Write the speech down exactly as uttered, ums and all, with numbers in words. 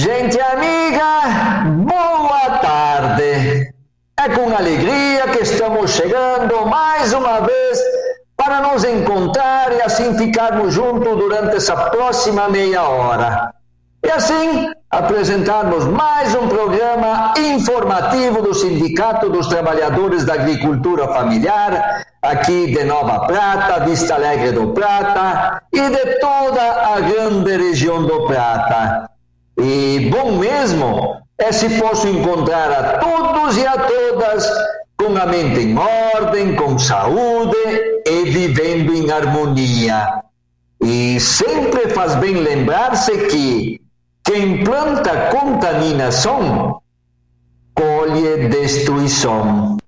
gente amiga, boa tarde. É com alegria que estamos chegando mais uma vez para nos encontrar e assim ficarmos juntos durante essa próxima meia hora. E assim apresentarmos mais um programa informativo do Sindicato dos Trabalhadores da Agricultura Familiar, aqui de Nova Prata, Vista Alegre do Prata e de toda a grande região do Prata. E bom mesmo é se posso encontrar a todos e a todas com a mente em ordem, com saúde e vivendo em harmonia. E sempre faz bem lembrar-se que quem planta contaminação, colhe destruição.